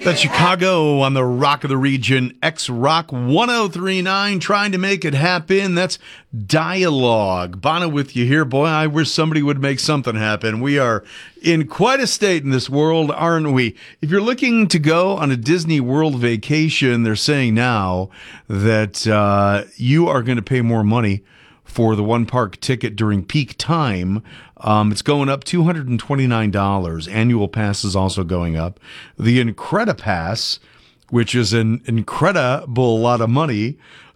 That's Chicago on the Rock of the Region, X-Rock 1039, trying to make it happen. That's Dialogue. Bono with you here. Boy, I wish somebody would make something happen. We are in quite a state in this world, aren't we? If you're looking to go on a Disney World vacation, they're saying now that you are going to pay more money for the one park ticket during peak time. It's going up $229. Annual pass is also going up. The Incredipass, which is an incredible lot of money,